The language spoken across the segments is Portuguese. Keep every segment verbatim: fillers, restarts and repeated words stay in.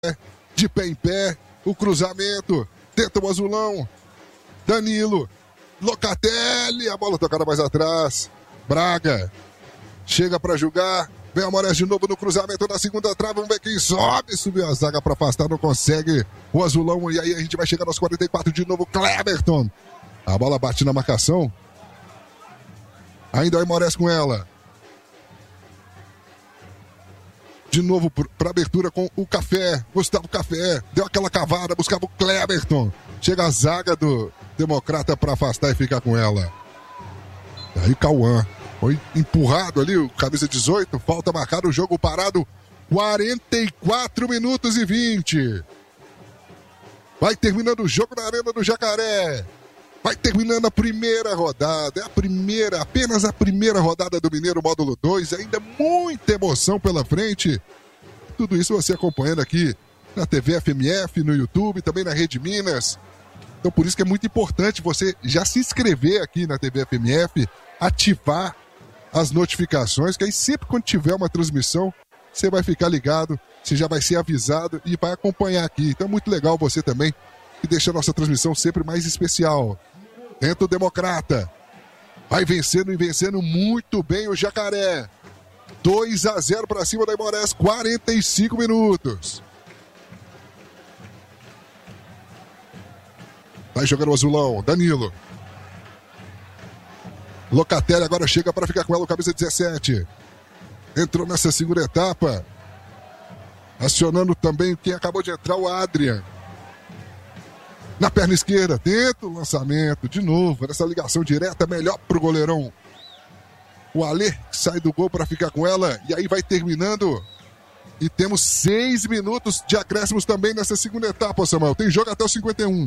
de pé em pé, o cruzamento, tenta o azulão, Danilo, Locatelli, a bola tocada mais atrás, Braga, chega para jogar, vem a Aimorés de novo no cruzamento na segunda trave, vamos ver quem sobe, subiu a zaga para afastar, não consegue o azulão, e aí a gente vai chegar aos quarenta e quatro de novo, Cleberton, a bola bate na marcação, ainda o Aimorés com ela, de novo para abertura com o Café, Gustavo Café, deu aquela cavada, buscava o Cleberton, chega a zaga do Democrata para afastar e ficar com ela. Aí Cauã foi empurrado ali, o camisa dezoito, falta marcada, o jogo parado, quarenta e quatro minutos e vinte. Vai terminando o jogo na Arena do Jacaré. Vai terminando a primeira rodada, é a primeira, apenas a primeira rodada do Mineiro Módulo dois, ainda muita emoção pela frente. Tudo isso você acompanhando aqui na T V F M F, no YouTube, também na Rede Minas. Então por isso que é muito importante você já se inscrever aqui na T V F M F, ativar as notificações, que aí sempre quando tiver uma transmissão, você vai ficar ligado, você já vai ser avisado e vai acompanhar aqui. Então é muito legal você também, que deixa a nossa transmissão sempre mais especial. Tenta o Democrata. Vai vencendo e vencendo muito bem o Jacaré. dois a zero para cima da Aimorés, quarenta e cinco minutos. Vai jogar o azulão, Danilo. Locatelli agora chega para ficar com ela, o camisa dezessete. Entrou nessa segunda etapa. Acionando também quem acabou de entrar, o Adrian. Na perna esquerda, tenta o lançamento, de novo, nessa ligação direta, melhor pro goleirão. O Alê sai do gol para ficar com ela, e aí vai terminando. E temos seis minutos de acréscimos também nessa segunda etapa, Samuel. Tem jogo até os cinquenta e um.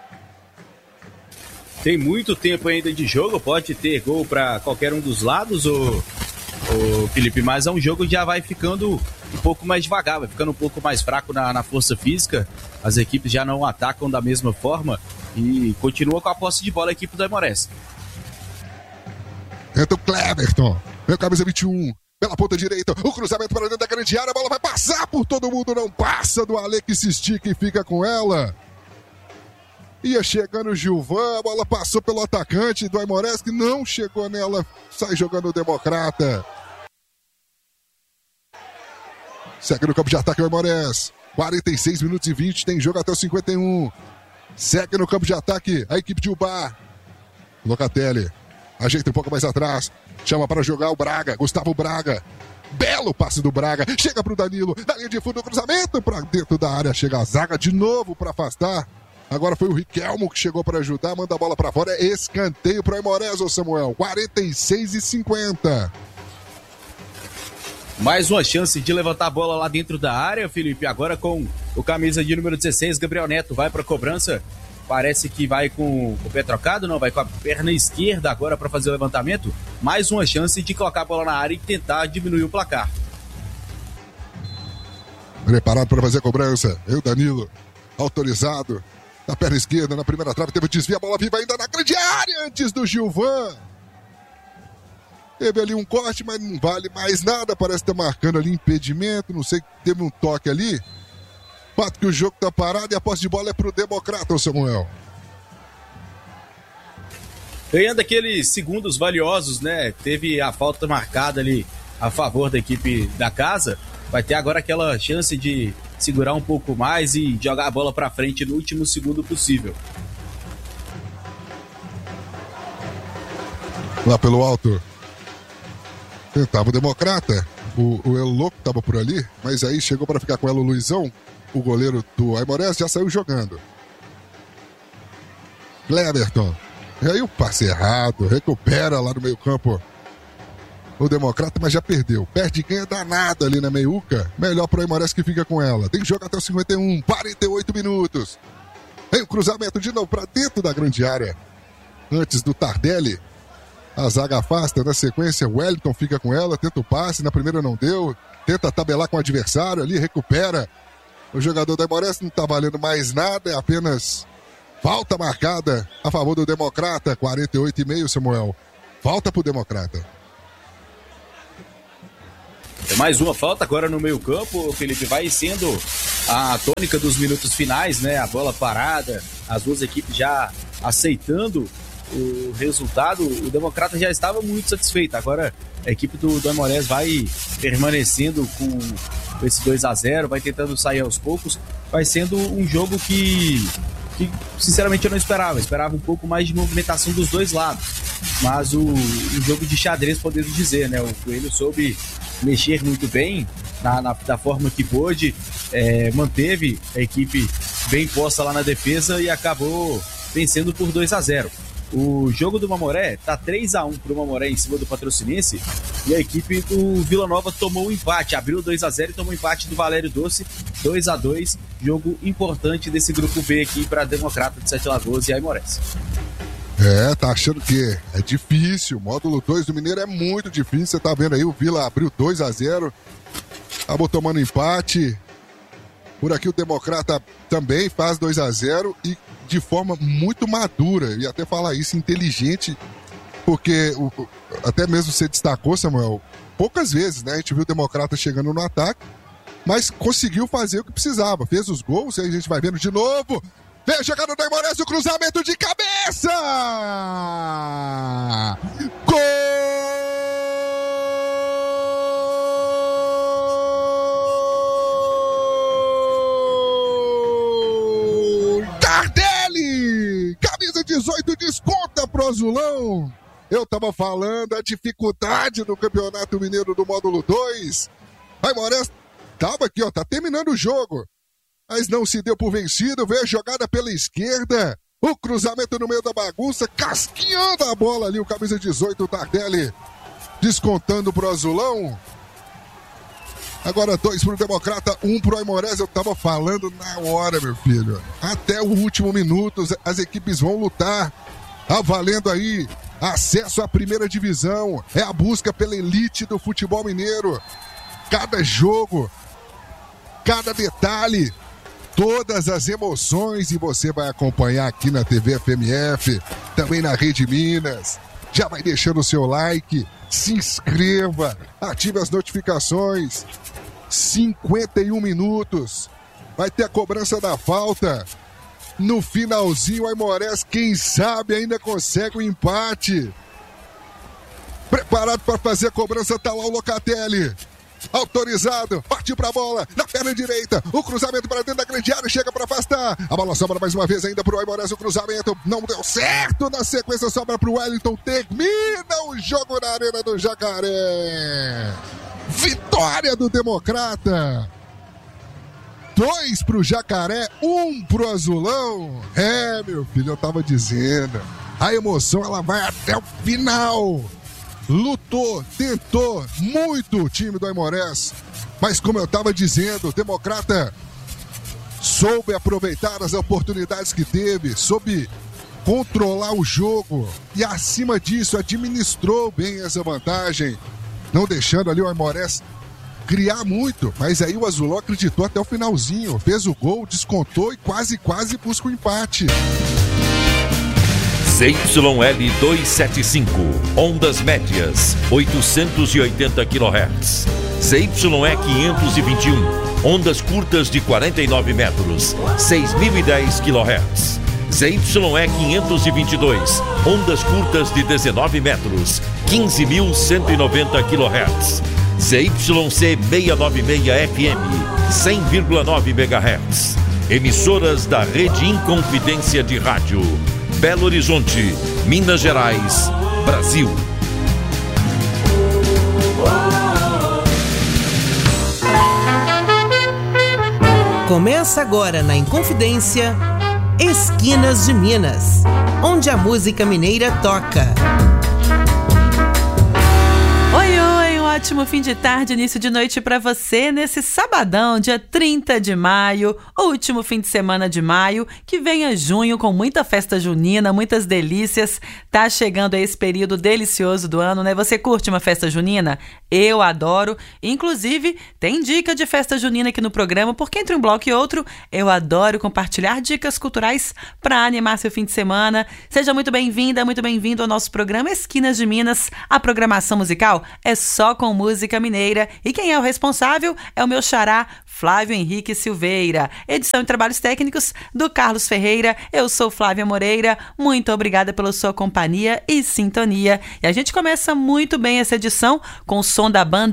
Tem muito tempo ainda de jogo, pode ter gol para qualquer um dos lados, o, o Felipe, mas é um jogo que já vai ficando um pouco mais devagar, vai ficando um pouco mais fraco na, na força física, as equipes já não atacam da mesma forma e continua com a posse de bola a equipe do Aimorés. Entra o Cleberton, meu camisa vinte e um, pela ponta direita, o cruzamento para dentro da grande área, a bola vai passar por todo mundo, não passa do Ale que se estica e fica com ela. Ia chegando o Gilvan, a bola passou pelo atacante do Aimorés, que não chegou nela, sai jogando o Democrata. Segue no campo de ataque o Aimorés, quarenta e seis minutos e vinte, tem jogo até os cinquenta e um. Segue no campo de ataque a equipe de Ubá. Locatelli, ajeita um pouco mais atrás, chama para jogar o Braga, Gustavo Braga. Belo passe do Braga, chega para o Danilo, na linha de fundo, cruzamento para dentro da área, chega a zaga de novo para afastar. Agora foi o Riquelmo que chegou para ajudar, manda a bola para fora, é escanteio para o Aimorés, ô Samuel, quarenta e seis e cinquenta. Mais uma chance de levantar a bola lá dentro da área, Felipe, agora com o camisa de número dezesseis, Gabriel Neto, vai para a cobrança, parece que vai com o pé trocado, não, vai com a perna esquerda agora para fazer o levantamento, mais uma chance de colocar a bola na área e tentar diminuir o placar. Preparado para fazer a cobrança, eu, Danilo, autorizado. Na perna esquerda, na primeira trave, teve o desvio, a bola viva ainda na grande área, antes do Gilvan. Teve ali um corte, mas não vale mais nada, parece estar marcando ali impedimento, não sei, teve um toque ali. Fato que o jogo está parado e a posse de bola é para o Democrata, o Samuel. Ganhando aqueles segundos valiosos, né? Teve a falta marcada ali a favor da equipe da casa. Vai ter agora aquela chance de segurar um pouco mais e jogar a bola para frente no último segundo possível. Lá pelo alto, tentava o Democrata, o, o El Louco estava por ali, mas aí chegou para ficar com ela o Luizão, o goleiro do Aimorés, já saiu jogando. Cleberton, e aí o passe errado, recupera lá no meio campo o Democrata, mas já perdeu. Perde e ganha danada ali na meiuca. Melhor pro Aimorés que fica com ela. Tem jogo até os cinquenta e um, quarenta e oito minutos. Tem o cruzamento de novo para dentro da grande área. Antes do Tardelli. A zaga afasta, na sequência o Wellington fica com ela, tenta o passe, na primeira não deu. Tenta tabelar com o adversário ali, recupera. O jogador do Aimorés não tá valendo mais nada, é apenas falta marcada a favor do Democrata. quarenta e oito e meio, Samuel. Falta pro Democrata. Mais uma falta agora no meio campo, Felipe, vai sendo a tônica dos minutos finais, né? A bola parada, as duas equipes já aceitando o resultado. O Democrata já estava muito satisfeito, agora a equipe do, do Aimorés vai permanecendo com esse dois a zero, vai tentando sair aos poucos, vai sendo um jogo que, que sinceramente eu não esperava, eu esperava um pouco mais de movimentação dos dois lados, mas o, o jogo de xadrez, podemos dizer, né? O Coelho soube mexer muito bem na, na, da forma que pôde, é, manteve a equipe bem posta lá na defesa e acabou vencendo por dois a zero. O jogo do Mamoré tá três a um pro Mamoré em cima do Patrocinense e a equipe do Vila Nova tomou o um empate, abriu dois a zero e tomou o um empate do Valério Doce, dois a dois, jogo importante desse grupo B aqui para Democrata de Sete Lagoas e Aimorés. É, tá achando que é difícil, o módulo dois do Mineiro é muito difícil, você tá vendo aí, o Vila abriu dois a zero, acabou tomando empate. Por aqui o Democrata também faz dois a zero e de forma muito madura, e até falar isso, inteligente, porque o, até mesmo você destacou, Samuel, poucas vezes, né, a gente viu o Democrata chegando no ataque, mas conseguiu fazer o que precisava, fez os gols, aí a gente vai vendo de novo, vem a jogada do Aimorés, o cruzamento de cabeça! Gol! Camisa dezoito desconta pro Azulão. Eu tava falando a dificuldade do Campeonato Mineiro do Módulo dois. Aimorés tava aqui, ó, tá terminando o jogo, mas não se deu por vencido. Veio a jogada pela esquerda, o cruzamento no meio da bagunça, casqueando a bola ali, o camisa dezoito, o Tardelli, descontando pro Azulão. Agora dois pro Democrata, um pro Aimorés. Eu tava falando na hora, meu filho. Até o último minuto, as equipes vão lutar. Tá valendo aí acesso à primeira divisão. É a busca pela elite do futebol mineiro. Cada jogo, cada detalhe, todas as emoções. E você vai acompanhar aqui na T V F M F, também na Rede Minas. Já vai deixando o seu like, se inscreva, ative as notificações. cinquenta e um minutos, vai ter a cobrança da falta. No finalzinho, o Aimorés, quem sabe, ainda consegue o empate. Preparado para fazer a cobrança, tá lá o Locatelli. Autorizado, partiu pra bola, na perna direita, o cruzamento para dentro da grande área, chega para afastar, a bola sobra mais uma vez ainda pro Aimorés, o cruzamento não deu certo, na sequência sobra pro Wellington, termina o jogo na Arena do Jacaré. Vitória do Democrata. Dois pro Jacaré, um pro Azulão. É, meu filho, eu tava dizendo, a emoção ela vai até o final. Lutou, tentou muito o time do Aimorés, mas como eu estava dizendo, o Democrata soube aproveitar as oportunidades que teve, soube controlar o jogo e acima disso administrou bem essa vantagem, não deixando ali o Aimorés criar muito, mas aí o Azulão acreditou até o finalzinho, fez o gol, descontou e quase, quase busca o empate. Z Y L duzentos e setenta e cinco, ondas médias, oitocentos e oitenta quilohertz. Z Y E quinhentos e vinte e um, ondas curtas de quarenta e nove metros, seis mil e dez quilohertz. Z Y E quinhentos e vinte e dois, ondas curtas de dezenove metros, quinze mil cento e noventa quilohertz. Z Y C seiscentos e noventa e seis F M, cem vírgula nove megahertz. Emissoras da Rede Inconfidência de Rádio. Belo Horizonte, Minas Gerais, Brasil. Começa agora na Inconfidência, Esquinas de Minas, onde a música mineira toca. Oi, oi, um ótimo fim de tarde, início de noite para você nesse sabadão, dia trinta de maio, último fim de semana de maio, que venha junho com muita festa junina, muitas delícias. Tá chegando aí esse período delicioso do ano, né? Você curte uma festa junina? Eu adoro. Inclusive, tem dica de festa junina aqui no programa, porque entre um bloco e outro, eu adoro compartilhar dicas culturais para animar seu fim de semana. Seja muito bem-vinda, muito bem-vindo ao nosso programa Esquinas de Minas. A programação musical é só com com música mineira. E quem é o responsável é o meu xará, Flávio Henrique Silveira. Edição e trabalhos técnicos do Carlos Ferreira. Eu sou Flávia Moreira. Muito obrigada pela sua companhia e sintonia. E a gente começa muito bem essa edição com o som da banda